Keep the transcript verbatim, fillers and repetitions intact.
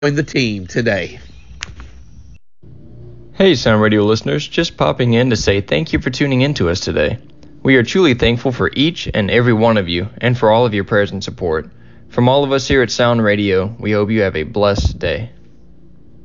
the team today. Hey, Sound Radio listeners, just popping in to say thank you for tuning in to us today. We are truly thankful for each and every one of you and for all of your prayers and support. From all of us here at Sound Radio, we hope you have a blessed day.